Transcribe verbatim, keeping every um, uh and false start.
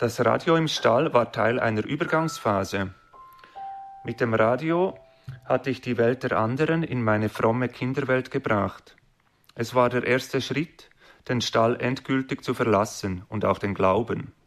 Das Radio im Stall war Teil einer Übergangsphase. Mit dem Radio hatte ich die Welt der anderen in meine fromme Kinderwelt gebracht. Es war der erste Schritt, den Stall endgültig zu verlassen und auch den Glauben.